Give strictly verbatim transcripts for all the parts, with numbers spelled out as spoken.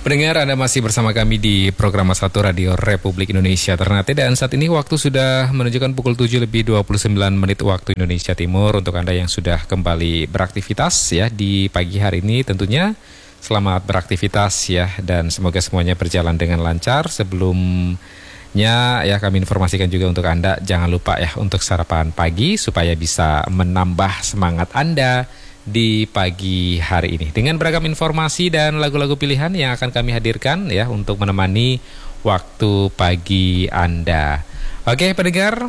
Pendengar, Anda masih bersama kami di program satu Radio Republik Indonesia Ternate, dan saat ini waktu sudah menunjukkan pukul tujuh lebih dua puluh sembilan menit waktu Indonesia Timur. Untuk Anda yang sudah kembali beraktivitas ya di pagi hari ini, tentunya selamat beraktivitas ya, dan semoga semuanya berjalan dengan lancar. Sebelumnya ya kami informasikan juga untuk Anda, jangan lupa ya untuk sarapan pagi supaya bisa menambah semangat Anda di pagi hari ini dengan beragam informasi dan lagu-lagu pilihan yang akan kami hadirkan ya untuk menemani waktu pagi Anda. Oke pendengar,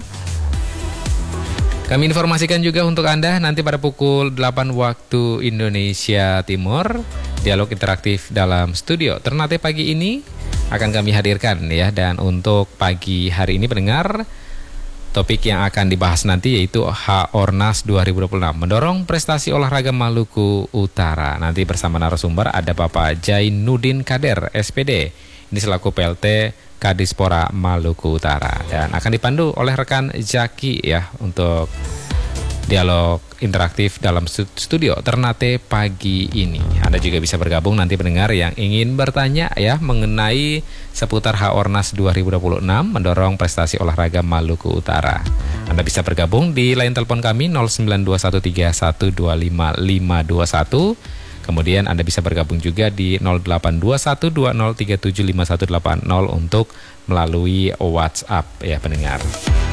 kami informasikan juga untuk Anda nanti pada pukul delapan waktu Indonesia Timur, dialog interaktif dalam studio Ternate pagi ini akan kami hadirkan ya. Dan untuk pagi hari ini pendengar, topik yang akan dibahas nanti yaitu H-Ornas dua ribu dua puluh enam, mendorong prestasi olahraga Maluku Utara. Nanti bersama narasumber ada Bapak Jainuddin Kader, S P D. Ini selaku P L T Kadispora Maluku Utara. Dan akan dipandu oleh rekan Jaki ya untuk dialog interaktif dalam studio Ternate pagi ini. Anda juga bisa bergabung nanti pendengar yang ingin bertanya ya mengenai seputar H-Ornas dua ribu dua puluh enam, mendorong prestasi olahraga Maluku Utara. Anda bisa bergabung di line telepon kami nol sembilan dua satu tiga satu dua lima lima dua satu. Kemudian Anda bisa bergabung juga di nol delapan dua satu dua nol tiga tujuh lima satu delapan nol untuk melalui WhatsApp ya pendengar.